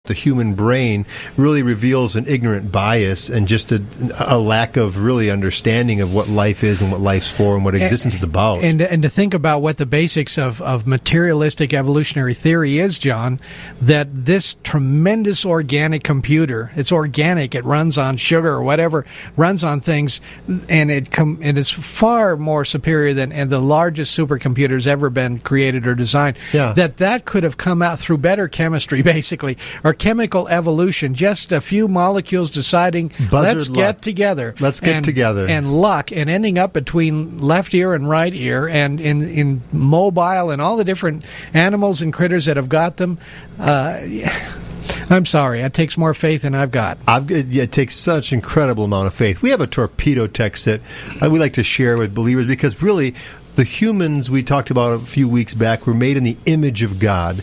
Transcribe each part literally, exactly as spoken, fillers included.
the human brain really reveals an ignorant bias and just a, a lack of really understanding of what life is and what life's for and what existence and, is about. And and to think about what the basics of, of materialistic evolutionary theory is, John, that this tremendous organic computer, it's organic, it runs on sugar or whatever, runs on things, and it com- it is far more superior than and the largest supercomputers ever been created or designed. Yeah. That that could have come out through better chemistry, basically, or chemical evolution, just a few molecules deciding, Buzzard let's luck. get together. Let's get and, together. And luck, and ending up between left ear and right ear, and in, in mobile, and all the different animals and critters that have got them. Uh, I'm sorry, it takes more faith than I've got. I've, yeah, it takes such incredible amount of faith. We have a torpedo text that uh, we like to share with believers because really, the humans we talked about a few weeks back were made in the image of God,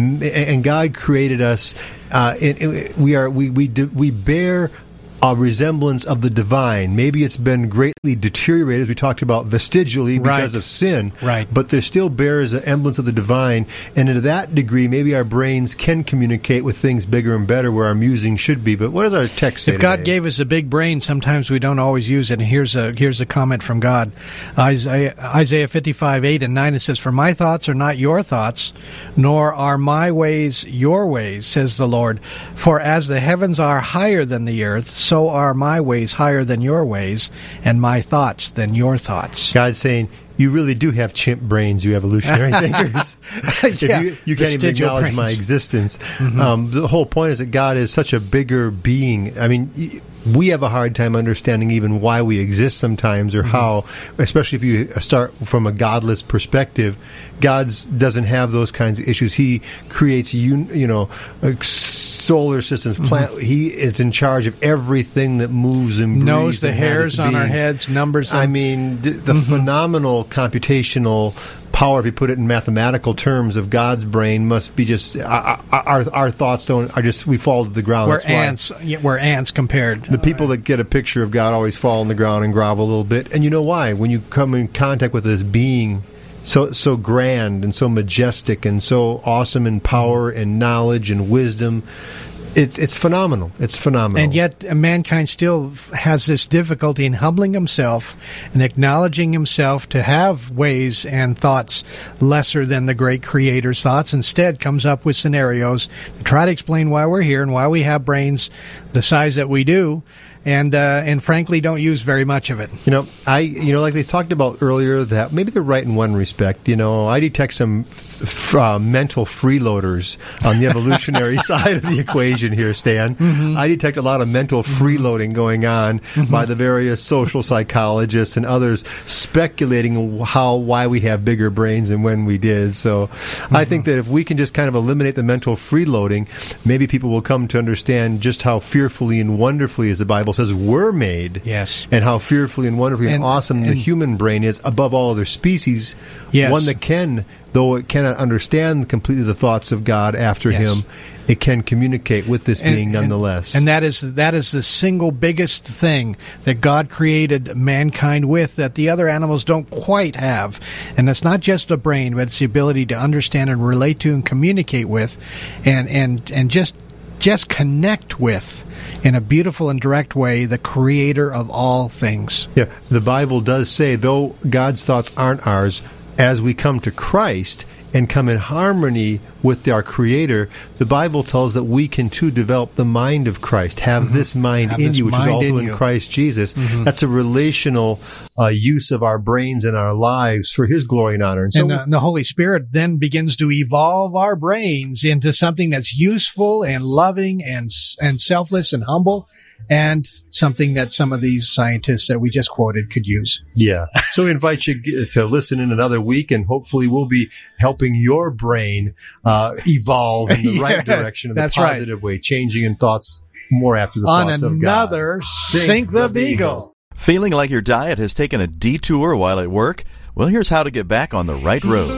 and God created us. Uh, and, and we are we we we bear a resemblance of the divine. Maybe it's been greatly deteriorated, as we talked about, vestigially because right. of sin. Right. But there still bears an emblance of the divine, and to that degree, maybe our brains can communicate with things bigger and better where our musing should be. But what does our text say If God today? gave us a big brain, sometimes we don't always use it. And here's a here's a comment from God. Isaiah, Isaiah fifty-five, eight and nine, it says, "For my thoughts are not your thoughts, nor are my ways your ways, says the Lord. For as the heavens are higher than the earth, so are my ways higher than your ways, and my thoughts than your thoughts." God's saying, you really do have chimp brains, you evolutionary thinkers. If Yeah, you, you can't even vestigial acknowledge brains. my existence. Mm-hmm. Um, the whole point is that God is such a bigger being. I mean, y- we have a hard time understanding even why we exist sometimes, or mm-hmm. how, especially if you start from a godless perspective. God doesn't have those kinds of issues. He creates, un, you know, uh, solar systems. Plant. Mm-hmm. He is in charge of everything that moves and breathes. Knows the and has hairs its on our beings. heads, numbers them. I mean, d- the Mm-hmm. phenomenal computational power, if you put it in mathematical terms, of God's brain must be just our our, our thoughts don't are just we fall to the ground. We're That's why ants. Yeah, we're ants compared. the people that get a picture of God always fall on the ground and grovel a little bit. And you know why? When you come in contact with this being so so grand and so majestic and so awesome in power and knowledge and wisdom, It's it's phenomenal. It's phenomenal. And yet uh, mankind still f- has this difficulty in humbling himself and acknowledging himself to have ways and thoughts lesser than the great Creator's thoughts. Instead, comes up with scenarios to try to explain why we're here and why we have brains the size that we do, and uh, and frankly don't use very much of it. You know, I you know like they talked about earlier that maybe they're right in one respect. You know, I detect some f- uh, mental freeloaders on the evolutionary side of the equation here, Stan. Mm-hmm. I detect a lot of mental freeloading going on mm-hmm. by the various social psychologists and others speculating how why we have bigger brains than when we did. So mm-hmm. I think that if we can just kind of eliminate the mental freeloading, maybe people will come to understand just how fearfully and wonderfully, as the Bible says, we're made. Yes. And how fearfully and wonderfully and, and awesome and, the human brain is above all other species. Yes. One that can, though it cannot understand completely the thoughts of God after yes. him, it can communicate with this and, being nonetheless. And, and that is that is the single biggest thing that God created mankind with that the other animals don't quite have. And it's not just a brain, but it's the ability to understand and relate to and communicate with and and, and just just connect with, in a beautiful and direct way, the Creator of all things. Yeah, the Bible does say, though God's thoughts aren't ours, as we come to Christ and come in harmony with our Creator, the Bible tells that we can too develop the mind of Christ, have mm-hmm. this mind have in this you, which is mind also in in you. Christ Jesus. Mm-hmm. That's a relational uh, use of our brains and our lives for His glory and honor. And, so and the, the Holy Spirit then begins to evolve our brains into something that's useful and loving and and selfless and humble, and something that some of these scientists that we just quoted could use. Yeah. So we invite you to listen in another week, and hopefully we'll be helping your brain uh, evolve in the right yes, direction, in the that's positive right. way, changing in thoughts more after the On thoughts of God. On another Sink, Sink the, the Beagle. Beagle. Feeling like your diet has taken a detour while at work? Well, here's how to get back on the right road.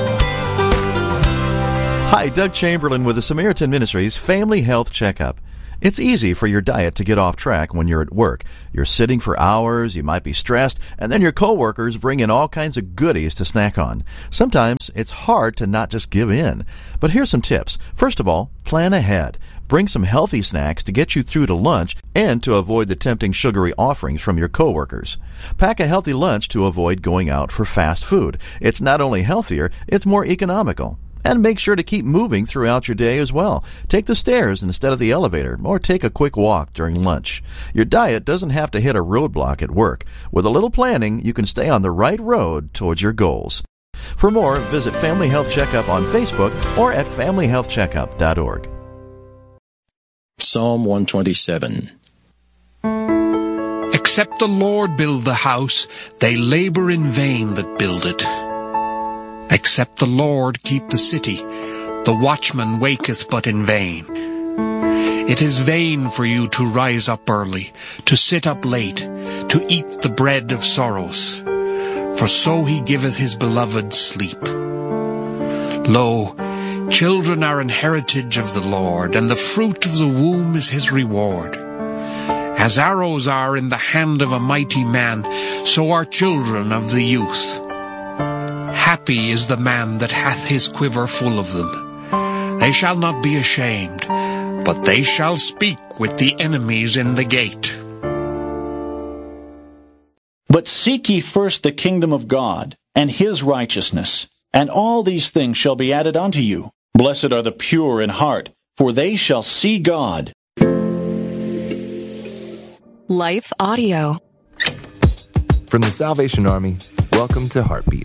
Hi, Doug Chamberlain with the Samaritan Ministries Family Health Checkup. It's easy for your diet to get off track when you're at work. You're sitting for hours, you might be stressed, and then your coworkers bring in all kinds of goodies to snack on. Sometimes it's hard to not just give in. But here's some tips. First of all, plan ahead. Bring some healthy snacks to get you through to lunch and to avoid the tempting sugary offerings from your coworkers. Pack a healthy lunch to avoid going out for fast food. It's not only healthier, it's more economical. And make sure to keep moving throughout your day as well. Take the stairs instead of the elevator, or take a quick walk during lunch. Your diet doesn't have to hit a roadblock at work. With a little planning, you can stay on the right road towards your goals. For more, visit Family Health Checkup on Facebook or at family health checkup dot org. Psalm one twenty-seven. Except the Lord build the house, they labor in vain that build it. Except the Lord keep the city, the watchman waketh but in vain. It is vain for you to rise up early, to sit up late, to eat the bread of sorrows. For so he giveth his beloved sleep. Lo, children are an heritage of the Lord, and the fruit of the womb is his reward. As arrows are in the hand of a mighty man, so are children of the youth. Happy is the man that hath his quiver full of them. They shall not be ashamed, but they shall speak with the enemies in the gate. But seek ye first the kingdom of God, and his righteousness, and all these things shall be added unto you. Blessed are the pure in heart, for they shall see God. Life Audio. From the Salvation Army, welcome to Heartbeat.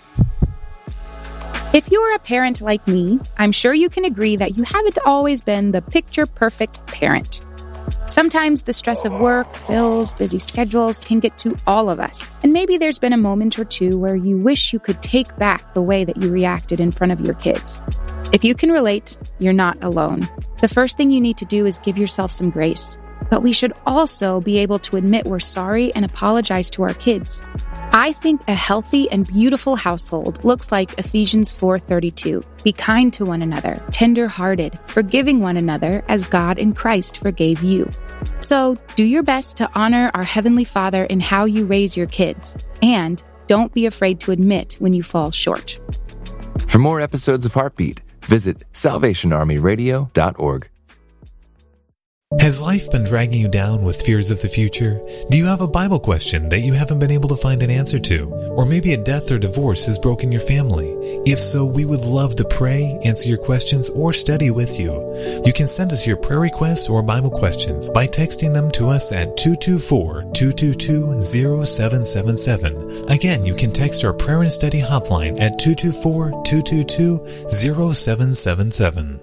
If you're a parent like me, I'm sure you can agree that you haven't always been the picture-perfect parent. Sometimes the stress of work, bills, busy schedules can get to all of us. And maybe there's been a moment or two where you wish you could take back the way that you reacted in front of your kids. If you can relate, you're not alone. The first thing you need to do is give yourself some grace. But we should also be able to admit we're sorry and apologize to our kids. I think a healthy and beautiful household looks like Ephesians four thirty-two. Be kind to one another, tender-hearted, forgiving one another as God in Christ forgave you. So do your best to honor our Heavenly Father in how you raise your kids. And don't be afraid to admit when you fall short. For more episodes of Heartbeat, visit salvation army radio dot org. Has life been dragging you down with fears of the future? Do you have a Bible question that you haven't been able to find an answer to? Or maybe a death or divorce has broken your family? If so, we would love to pray, answer your questions, or study with you. You can send us your prayer requests or Bible questions by texting them to us at two two four, two two two, zero seven seven seven. Again, you can text our prayer and study hotline at two two four, two two two, zero seven seven seven.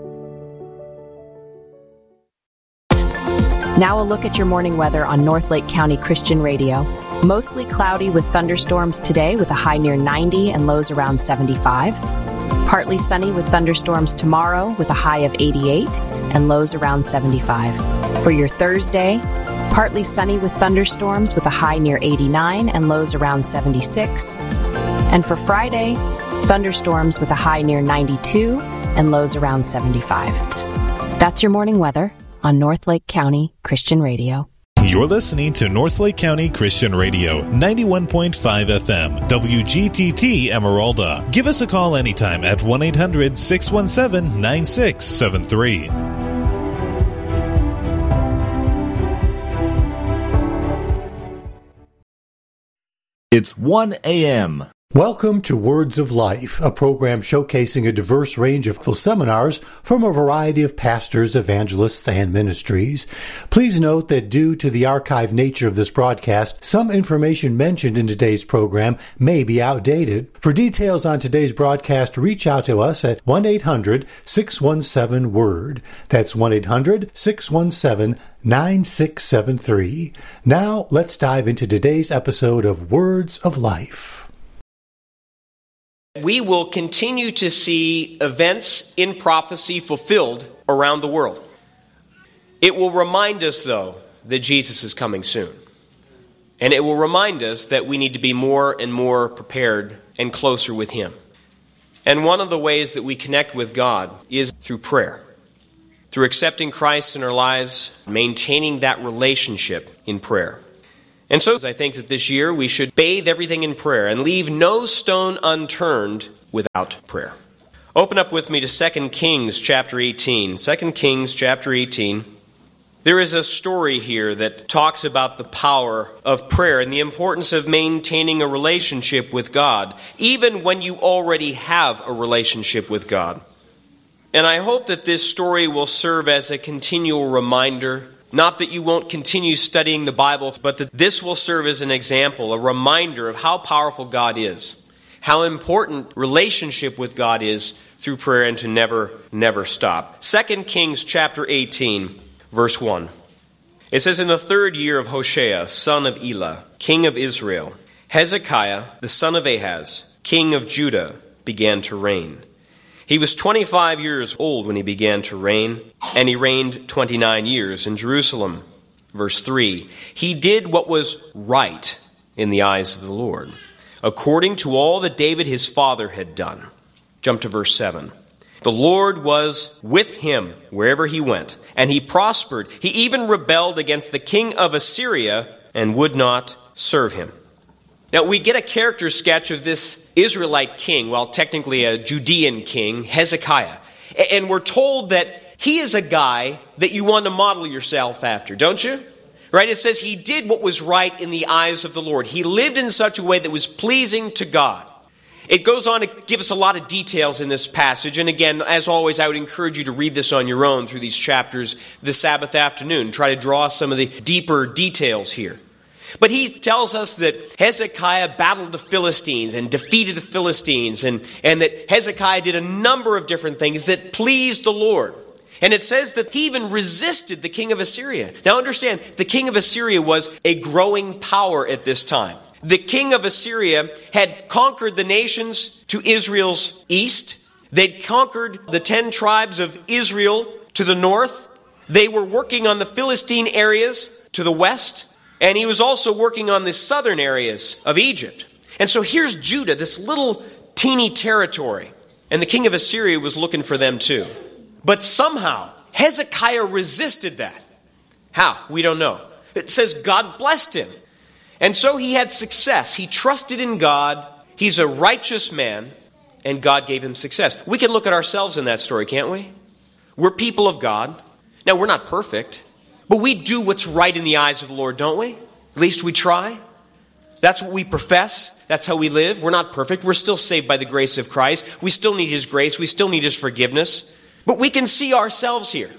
Now a look at your morning weather on Northlake County Christian Radio. Mostly cloudy with thunderstorms today with a high near ninety and lows around seventy-five. Partly sunny with thunderstorms tomorrow with a high of eighty-eight and lows around seventy-five. For your Thursday, partly sunny with thunderstorms with a high near eighty-nine and lows around seventy-six. And for Friday, thunderstorms with a high near ninety-two and lows around seventy-five. That's your morning weather on Northlake County Christian Radio. You're listening to Northlake County Christian Radio, ninety-one point five F M, W G T T Emeralda. Give us a call anytime at one eight hundred, six one seven, nine six seven three. It's one a.m. Welcome to Words of Life, a program showcasing a diverse range of full seminars from a variety of pastors, evangelists, and ministries. Please note that due to the archive nature of this broadcast, some information mentioned in today's program may be outdated. For details on today's broadcast, reach out to us at one eight hundred, six one seven, W O R D. That's one eight hundred, six one seven, nine six seven three. Now, let's dive into today's episode of Words of Life. We will continue to see events in prophecy fulfilled around the world. It will remind us, though, that Jesus is coming soon. And it will remind us that we need to be more and more prepared and closer with Him. And one of the ways that we connect with God is through prayer. through accepting Christ in our lives, maintaining that relationship in prayer. And so I think that this year we should bathe everything in prayer and leave no stone unturned without prayer. Open up with me to Second Kings chapter eighteen. Second Kings chapter eighteen. There is a story here that talks about the power of prayer and the importance of maintaining a relationship with God, even when you already have a relationship with God. And I hope that this story will serve as a continual reminder, not that you won't continue studying the Bible, but that this will serve as an example, a reminder of how powerful God is, how important relationship with God is through prayer, and to never, never stop. Second Kings chapter eighteen, verse one. It says, in the third year of Hoshea, son of Elah, king of Israel, Hezekiah, the son of Ahaz, king of Judah, began to reign. He was twenty-five years old when he began to reign, and he reigned twenty-nine years in Jerusalem. Verse three, he did what was right in the eyes of the Lord, according to all that David his father had done. Jump to verse seven. The Lord was with him wherever he went, and he prospered. He even rebelled against the king of Assyria and would not serve him. Now, we get a character sketch of this Israelite king, well, technically a Judean king, Hezekiah. And we're told that he is a guy that you want to model yourself after, don't you? Right? It says he did what was right in the eyes of the Lord. He lived in such a way that was pleasing to God. It goes on to give us a lot of details in this passage. And again, as always, I would encourage you to read this on your own through these chapters this Sabbath afternoon. Try to draw some of the deeper details here. But he tells us that Hezekiah battled the Philistines and defeated the Philistines, and, and that Hezekiah did a number of different things that pleased the Lord. And it says that he even resisted the king of Assyria. Now understand, the king of Assyria was a growing power at this time. The king of Assyria had conquered the nations to Israel's east. They'd conquered the ten tribes of Israel to the north. They were working on the Philistine areas to the west. And he was also working on the southern areas of Egypt. And so here's Judah, this little teeny territory. And the king of Assyria was looking for them too. But somehow, Hezekiah resisted that. How? We don't know. It says God blessed him. And so he had success. He trusted in God. He's a righteous man. And God gave him success. We can look at ourselves in that story, can't we? We're people of God. Now, we're not perfect. But we do what's right in the eyes of the Lord, don't we? At least we try. That's what we profess. That's how we live. We're not perfect. We're still saved by the grace of Christ. We still need his grace. We still need his forgiveness. But we can see ourselves here.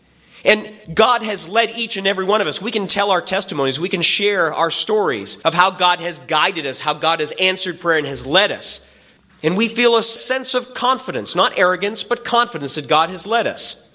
And God has led each and every one of us. We can tell our testimonies. We can share our stories of how God has guided us, how God has answered prayer and has led us. And we feel a sense of confidence, not arrogance, but confidence that God has led us.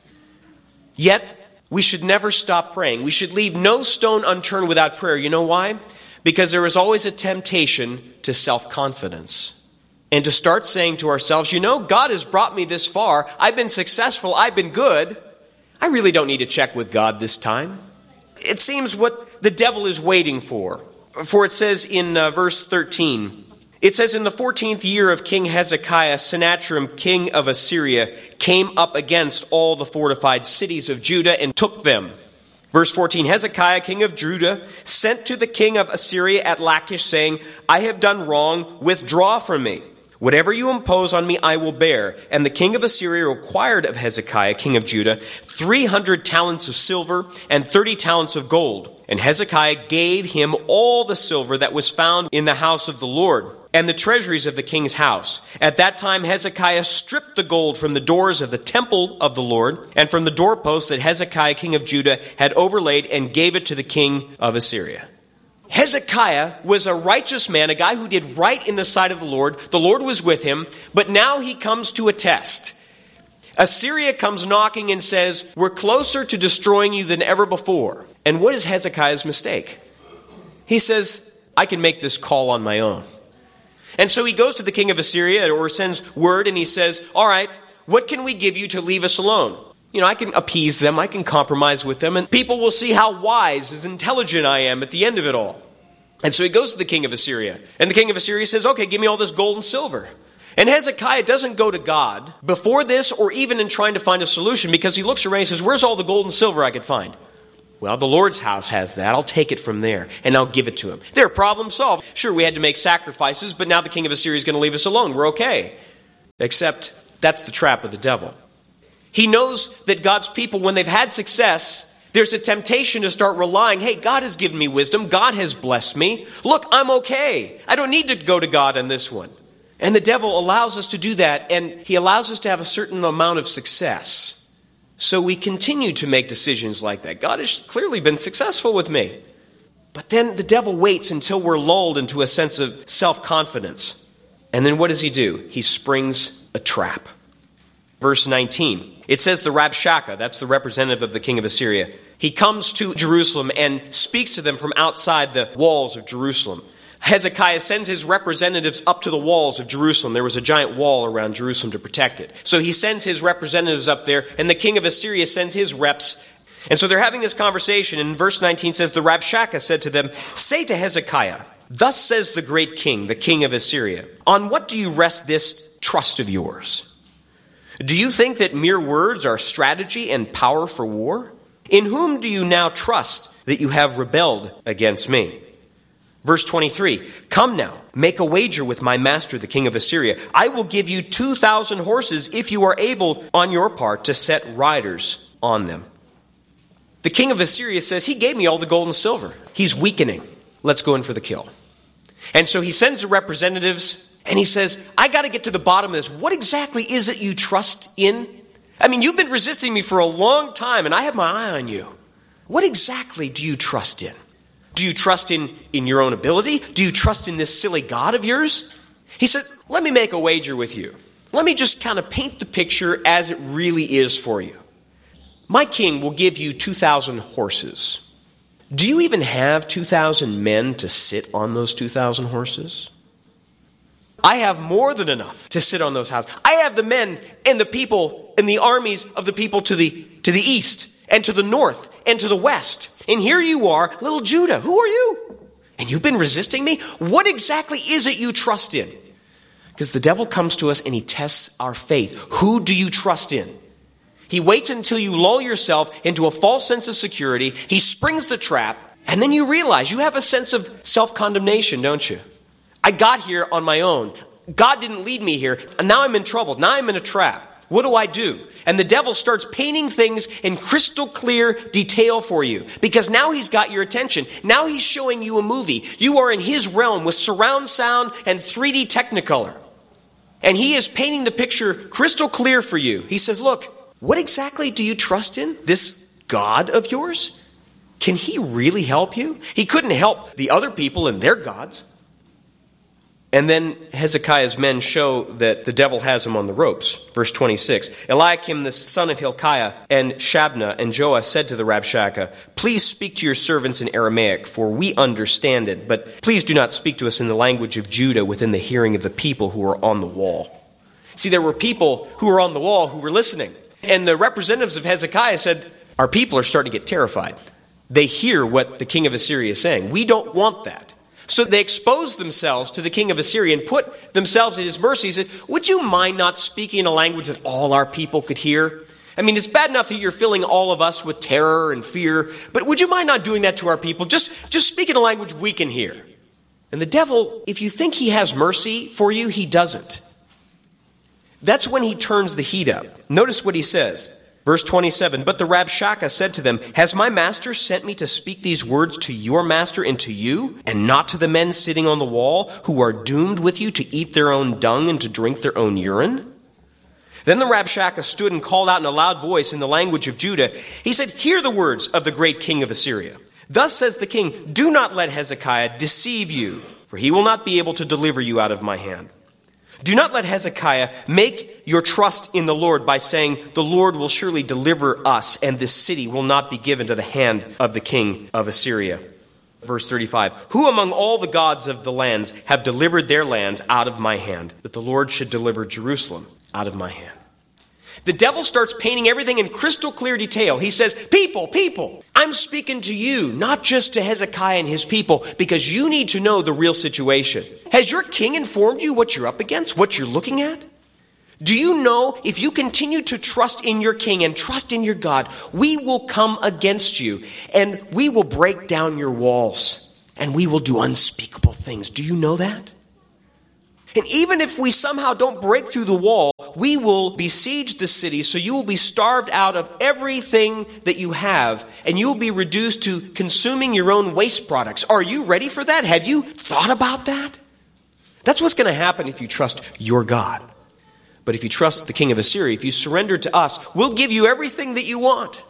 Yet, we should never stop praying. We should leave no stone unturned without prayer. You know why? Because there is always a temptation to self-confidence. And to start saying to ourselves, you know, God has brought me this far. I've been successful. I've been good. I really don't need to check with God this time. It seems what the devil is waiting for. For it says in uh, verse thirteen, it says, in the fourteenth year of King Hezekiah, Sennacherib, king of Assyria, came up against all the fortified cities of Judah and took them. Verse fourteen, Hezekiah, king of Judah, sent to the king of Assyria at Lachish, saying, I have done wrong, withdraw from me. Whatever you impose on me, I will bear. And the king of Assyria required of Hezekiah, king of Judah, three hundred talents of silver and thirty talents of gold. And Hezekiah gave him all the silver that was found in the house of the Lord, and the treasuries of the king's house. At that time Hezekiah stripped the gold from the doors of the temple of the Lord, and from the doorposts that Hezekiah, king of Judah, had overlaid, and gave it to the king of Assyria. Hezekiah was a righteous man, a guy who did right in the sight of the Lord. The Lord was with him, but now he comes to a test. Assyria comes knocking and says, we're closer to destroying you than ever before. And what is Hezekiah's mistake? He says, I can make this call on my own. And so he goes to the king of Assyria, or sends word, and he says, all right, what can we give you to leave us alone? You know, I can appease them, I can compromise with them, and people will see how wise, as intelligent I am at the end of it all. And so he goes to the king of Assyria, and the king of Assyria says, okay, give me all this gold and silver. And Hezekiah doesn't go to God before this or even in trying to find a solution, because he looks around and says, where's all the gold and silver I could find? Well, the Lord's house has that. I'll take it from there, and I'll give it to him. There, problem solved. Sure, we had to make sacrifices, but now the king of Assyria is going to leave us alone. We're okay. Except that's the trap of the devil. He knows that God's people, when they've had success, there's a temptation to start relying, hey, God has given me wisdom. God has blessed me. Look, I'm okay. I don't need to go to God on this one. And the devil allows us to do that, and he allows us to have a certain amount of success. So we continue to make decisions like that. God has clearly been successful with me. But then the devil waits until we're lulled into a sense of self-confidence. And then what does he do? He springs a trap. Verse nineteen, it says the Rabshakeh, that's the representative of the king of Assyria, he comes to Jerusalem and speaks to them from outside the walls of Jerusalem. Hezekiah sends his representatives up to the walls of Jerusalem. There was a giant wall around Jerusalem to protect it. So he sends his representatives up there, and the king of Assyria sends his reps. And so they're having this conversation, and verse nineteen says, the Rabshakeh said to them, say to Hezekiah, thus says the great king, the king of Assyria, on what do you rest this trust of yours? Do you think that mere words are strategy and power for war? In whom do you now trust that you have rebelled against me? Verse twenty-three, come now, make a wager with my master, the king of Assyria. I will give you two thousand horses if you are able on your part to set riders on them. The king of Assyria says, he gave me all the gold and silver. He's weakening. Let's go in for the kill. And so he sends the representatives, and he says, I got to get to the bottom of this. What exactly is it you trust in? I mean, you've been resisting me for a long time, and I have my eye on you. What exactly do you trust in? Do you trust in, in your own ability? Do you trust in this silly God of yours? He said, let me make a wager with you. Let me just kind of paint the picture as it really is for you. My king will give you two thousand horses. Do you even have two thousand men to sit on those two thousand horses? I have more than enough to sit on those houses. I have the men and the people and the armies of the people to the, to the east and to the north and to the west. And here you are, little Judah. Who are you? And you've been resisting me? What exactly is it you trust in? Because the devil comes to us and he tests our faith. Who do you trust in? He waits until you lull yourself into a false sense of security. He springs the trap. And then you realize you have a sense of self-condemnation, don't you? I got here on my own. God didn't lead me here. And now I'm in trouble. Now I'm in a trap. What do I do? And the devil starts painting things in crystal clear detail for you. Because now he's got your attention. Now he's showing you a movie. You are in his realm with surround sound and three D Technicolor. And he is painting the picture crystal clear for you. He says, look, what exactly do you trust in? This God of yours? Can he really help you? He couldn't help the other people and their gods. And then Hezekiah's men show that the devil has him on the ropes. Verse twenty-six, Eliakim the son of Hilkiah and Shabna and Joah said to the Rabshakeh, please speak to your servants in Aramaic, for we understand it. But please do not speak to us in the language of Judah within the hearing of the people who are on the wall. See, there were people who were on the wall who were listening. And the representatives of Hezekiah said, our people are starting to get terrified. They hear what the king of Assyria is saying. We don't want that. So they exposed themselves to the king of Assyria and put themselves at his mercy. He said, would you mind not speaking in a language that all our people could hear? I mean, it's bad enough that you're filling all of us with terror and fear, but would you mind not doing that to our people? Just, just speak in a language we can hear. And the devil, if you think he has mercy for you, he doesn't. That's when he turns the heat up. Notice what he says. Verse twenty-seven, but the Rabshakeh said to them, has my master sent me to speak these words to your master and to you, and not to the men sitting on the wall who are doomed with you to eat their own dung and to drink their own urine? Then the Rabshakeh stood and called out in a loud voice in the language of Judah. He said, hear the words of the great king of Assyria. Thus says the king, do not let Hezekiah deceive you, for he will not be able to deliver you out of my hand. Do not let Hezekiah make your trust in the Lord by saying, the Lord will surely deliver us, and this city will not be given to the hand of the king of Assyria. Verse thirty-five, who among all the gods of the lands have delivered their lands out of my hand, that the Lord should deliver Jerusalem out of my hand? The devil starts painting everything in crystal clear detail. He says, people, people, I'm speaking to you, not just to Hezekiah and his people, because you need to know the real situation. Has your king informed you what you're up against, what you're looking at? Do you know if you continue to trust in your king and trust in your God, we will come against you and we will break down your walls and we will do unspeakable things. Do you know that? And even if we somehow don't break through the wall, we will besiege the city, so you will be starved out of everything that you have, and you will be reduced to consuming your own waste products. Are you ready for that? Have you thought about that? That's what's going to happen if you trust your God. But if you trust the king of Assyria, if you surrender to us, we'll give you everything that you want.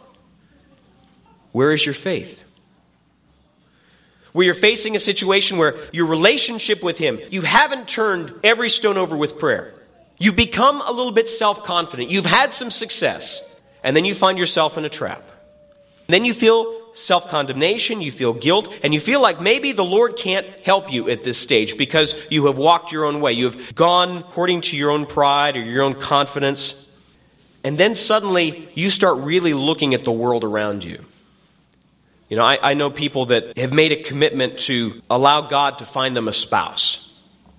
Where is your faith? Where you're facing a situation where your relationship with him, you haven't turned every stone over with prayer. You've become a little bit self-confident. You've had some success. And then you find yourself in a trap. And then you feel self-condemnation, you feel guilt, and you feel like maybe the Lord can't help you at this stage because you have walked your own way. You have gone according to your own pride or your own confidence. And then suddenly you start really looking at the world around you. You know, I, I know people that have made a commitment to allow God to find them a spouse.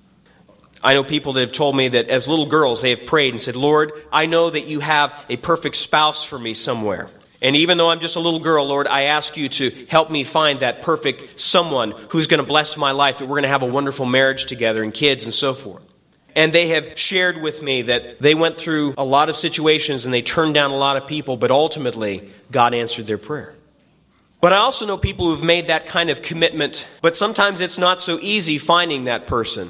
I know people that have told me that as little girls they have prayed and said, Lord, I know that you have a perfect spouse for me somewhere. And even though I'm just a little girl, Lord, I ask you to help me find that perfect someone who's going to bless my life, that we're going to have a wonderful marriage together and kids and so forth. And they have shared with me that they went through a lot of situations and they turned down a lot of people, but ultimately God answered their prayer. But I also know people who've made that kind of commitment, but sometimes it's not so easy finding that person.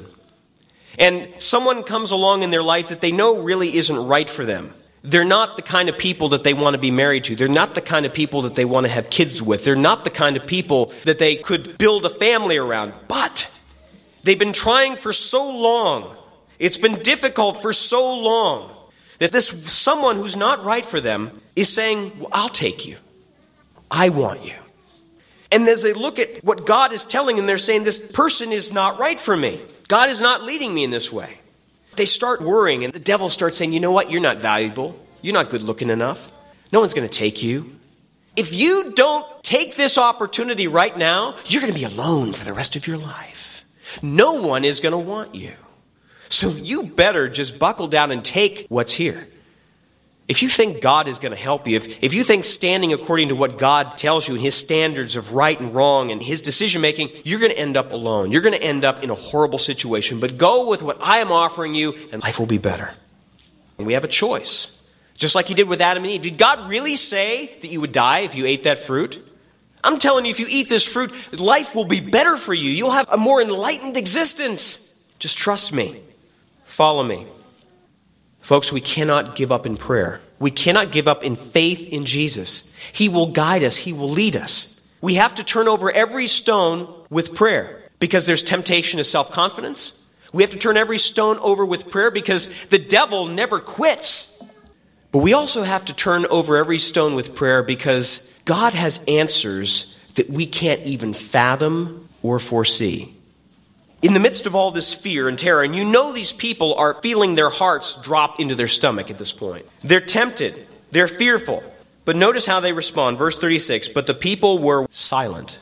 And someone comes along in their life that they know really isn't right for them. They're not the kind of people that they want to be married to. They're not the kind of people that they want to have kids with. They're not the kind of people that they could build a family around. But they've been trying for so long. It's been difficult for so long that this someone who's not right for them is saying, well, I'll take you. I want you. And as they look at what God is telling them, they're saying, this person is not right for me. God is not leading me in this way. They start worrying, and the devil starts saying, you know what? You're not valuable. You're not good looking enough. No one's going to take you. If you don't take this opportunity right now, you're going to be alone for the rest of your life. No one is going to want you. So you better just buckle down and take what's here. If you think God is going to help you, if, if you think standing according to what God tells you and his standards of right and wrong and his decision making, you're going to end up alone. You're going to end up in a horrible situation. But go with what I am offering you and life will be better. And we have a choice. Just like he did with Adam and Eve. Did God really say that you would die if you ate that fruit? I'm telling you, if you eat this fruit, life will be better for you. You'll have a more enlightened existence. Just trust me. Follow me. Folks, we cannot give up in prayer. We cannot give up in faith in Jesus. He will guide us. He will lead us. We have to turn over every stone with prayer because there's temptation to self-confidence. We have to turn every stone over with prayer because the devil never quits. But we also have to turn over every stone with prayer because God has answers that we can't even fathom or foresee. In the midst of all this fear and terror, and you know these people are feeling their hearts drop into their stomach at this point. They're tempted. They're fearful. But notice how they respond. Verse thirty-six, but the people were silent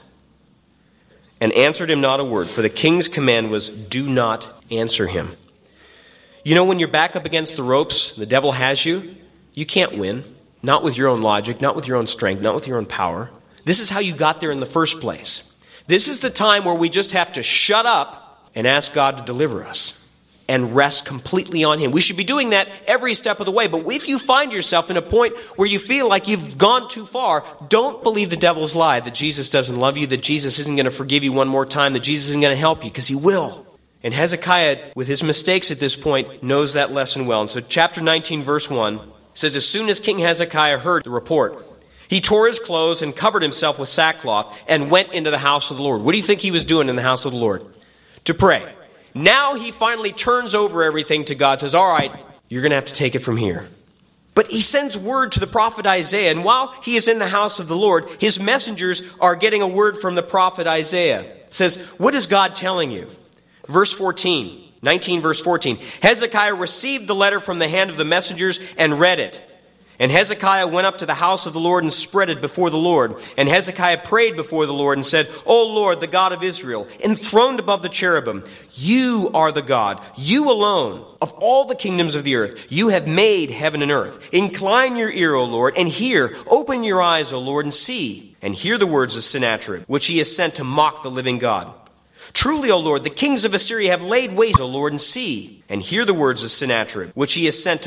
and answered him not a word, for the king's command was, do not answer him. You know, when you're back up against the ropes, the devil has you, you can't win. Not with your own logic, not with your own strength, not with your own power. This is how you got there in the first place. This is the time where we just have to shut up and ask God to deliver us and rest completely on him. We should be doing that every step of the way. But if you find yourself in a point where you feel like you've gone too far, don't believe the devil's lie that Jesus doesn't love you, that Jesus isn't going to forgive you one more time, that Jesus isn't going to help you, because he will. And Hezekiah, with his mistakes at this point, knows that lesson well. And so chapter nineteen, verse one says, as soon as King Hezekiah heard the report, he tore his clothes and covered himself with sackcloth and went into the house of the Lord. What do you think he was doing in the house of the Lord? To pray. Now he finally turns over everything to God, says, all right, you're going to have to take it from here. But he sends word to the prophet Isaiah, and while he is in the house of the Lord, his messengers are getting a word from the prophet Isaiah. It says, what is God telling you? Verse fourteen, nineteen verse fourteen. Hezekiah received the letter from the hand of the messengers and read it. And Hezekiah went up to the house of the Lord and spread it before the Lord. And Hezekiah prayed before the Lord and said, O Lord, the God of Israel, enthroned above the cherubim, you are the God, you alone, of all the kingdoms of the earth. You have made heaven and earth. Incline your ear, O Lord, and hear. Open your eyes, O Lord, and see. And hear the words of Sennacherib, which he has sent to mock the living God. Truly, O Lord, the kings of Assyria have laid waste, O Lord, and see. And hear the words of Sennacherib, which he has sent to